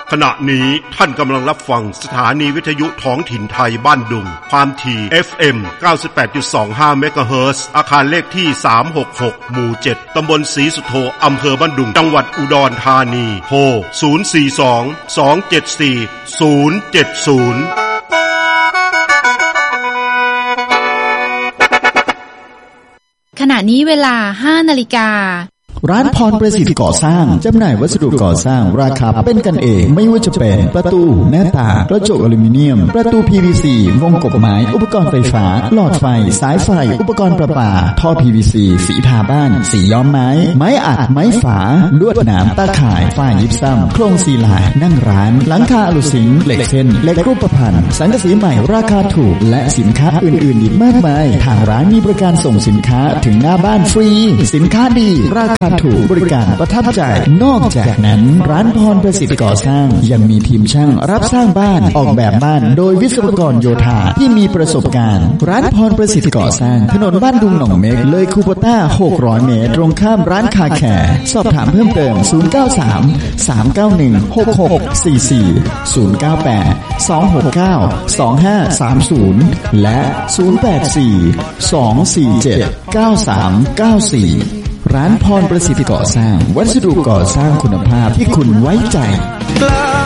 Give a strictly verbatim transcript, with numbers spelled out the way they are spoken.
ขณะนี้ท่านกำลังรับฟังสถานีวิทยุท้องถิ่นไทยบ้านดุงความถี่ เอฟ เอ็ม เก้าสิบแปดจุดสองห้า เมกะเฮิรตซ์อาคารเลขที่สามหกหกหมู่เจ็ดตำบลศรีสุโธอำเภอบ้านดุงจังหวัดอุดรธานีโทรศูนย์ สี่ สอง สอง เจ็ด สี่ ศูนย์ เจ็ด ศูนย์ขณะนี้เวลา ห้านาฬิการ้านพรประสิทธิ์ก่อสร้างจำหน่ายวัสดุก่อสร้างราคาเป็นกันเองไม่ว่าจะเป็นประตูหน้าต่างกระจกอลูมิเนียมประตู พี วี ซี วงกบไม้อุปกรณ์ไฟฟ้าหลอดไฟสายไฟอุปกรณ์ประปาท่อ พี วี ซี สีทาบ้านสีย้อมไม้ไม้อัดไม้ฝาลวดหนามตาข่ายฝ้ายิปซัมโครงซีลายนั่งร้านหลังคาอลูซิงเหล็กเส้นเหล็กรูปพรรณสังกะสีใหม่ราคาถูกและสินค้าอื่นๆอีกมากมายทางร้านมีบริการส่งสินค้าถึงหน้าบ้านฟรีสินค้าดีราคาถูกบริการประทับใจนอกจากนั้นร้านพรประสิทธิ์ก่อสร้างยังมีทีมช่างรับสร้างบ้านออกแบบบ้านโดยวิศวกรโยธาที่มีประสบการณ์ร้านพรประสิทธิ์ก่อสร้างถนนบ้านดุงหนองเม็กเลยคูโบต้าหกร้อยเมตรตรงข้ามร้านคาแคร์สอบถามเพิ่มเติมศูนย์ เก้า สาม สาม เก้า หนึ่ง หก หก สี่ สี่ ศูนย์ เก้า แปด สอง หก เก้า สอง ห้า สาม ศูนย์และศูนย์ แปด สี่ สอง สี่ เจ็ด เก้า สาม เก้า สี่ร้านพรประสิทธิ์ก่อสร้างวัสดุก่อสร้างคุณภาพที่คุณไว้ใจ